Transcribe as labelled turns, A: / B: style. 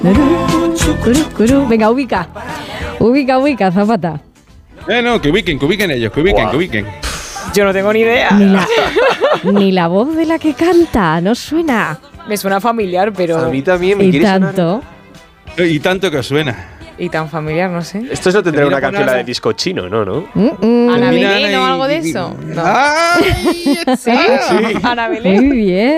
A: Venga, ubica, Zapata.
B: No, que ubiquen ellos, que ubiquen.
C: Yo no tengo ni idea.
A: Ni la voz de la que canta, no suena.
C: Me suena familiar, pero...
D: A mí también me
A: Y
D: quiere sonar.
A: tanto.
B: Y tanto que os suena.
C: Y tan familiar, no sé.
D: Esto no tendrá
B: Termina
D: una
B: con
D: canción la
B: Ana.
D: de disco chino, ¿no?
C: Ana
B: Termina
C: Belén
B: Ana
C: o
B: y-
C: algo de eso. No.
B: ¡Ah!
C: ¿Sí? Ana Belén.
A: Muy bien.